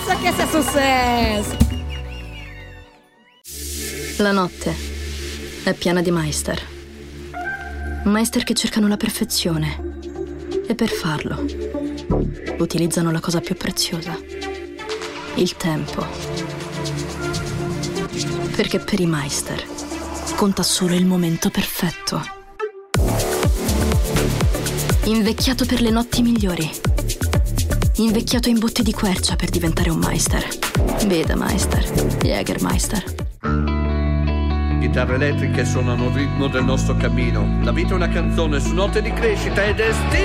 che sia successo! La notte è piena di Meister. Meister che cercano la perfezione. E per farlo utilizzano la cosa più preziosa: il tempo. Perché per i Meister conta solo il momento perfetto. Invecchiato per le notti migliori. Invecchiato in botti di quercia per diventare un Meister. Veda Meister, Jägermeister. Chitarre elettriche suonano il ritmo del nostro cammino. La vita è una canzone su note di crescita ed è